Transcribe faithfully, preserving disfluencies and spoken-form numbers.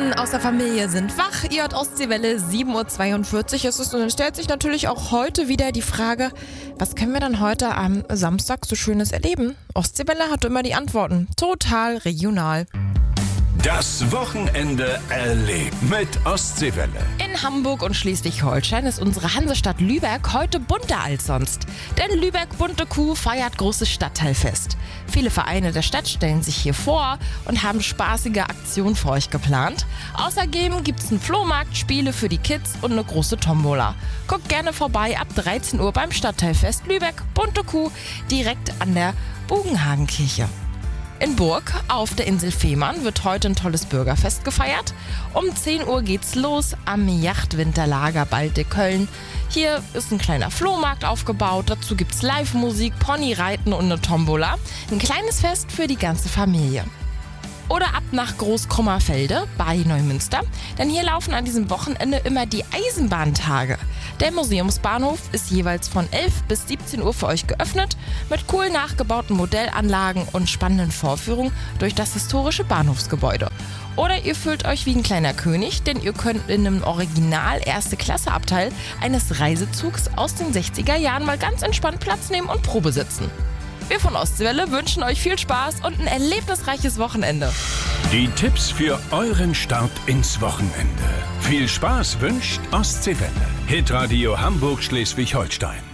Herzen aus der Familie sind wach. Ihr hört Ostseewelle, sieben Uhr zweiundvierzig ist es und dann stellt sich natürlich auch heute wieder die Frage, was können wir dann heute am Samstag so Schönes erleben? Ostseewelle hat immer die Antworten, total regional. Das Wochenende erlebt mit Ostseewelle. In Hamburg und Schleswig-Holstein ist unsere Hansestadt Lübeck heute bunter als sonst. Denn Lübeck Bunte Kuh feiert großes Stadtteilfest. Viele Vereine der Stadt stellen sich hier vor und haben spaßige Aktionen für euch geplant. Außerdem gibt es einen Flohmarkt, Spiele für die Kids und eine große Tombola. Guckt gerne vorbei ab dreizehn Uhr beim Stadtteilfest Lübeck Bunte Kuh direkt an der Bogenhagenkirche. In Burg auf der Insel Fehmarn wird heute ein tolles Bürgerfest gefeiert. Um zehn Uhr geht's los am Yachtwinterlager Baltic Köln. Hier ist ein kleiner Flohmarkt aufgebaut, dazu gibt's Live-Musik, Ponyreiten und eine Tombola. Ein kleines Fest für die ganze Familie. Oder ab nach Großkrummerfelde bei Neumünster, denn hier laufen an diesem Wochenende immer die Eisenbahntage. Der Museumsbahnhof ist jeweils von elf bis siebzehn Uhr für euch geöffnet, mit cool nachgebauten Modellanlagen und spannenden Vorführungen durch das historische Bahnhofsgebäude. Oder ihr fühlt euch wie ein kleiner König, denn ihr könnt in einem Original Erste-Klasse-Abteil eines Reisezugs aus den sechziger Jahren mal ganz entspannt Platz nehmen und Probe sitzen. Wir von Ostseewelle wünschen euch viel Spaß und ein erlebnisreiches Wochenende. Die Tipps für euren Start ins Wochenende. Viel Spaß wünscht Ostseewelle. Hitradio Hamburg Schleswig-Holstein.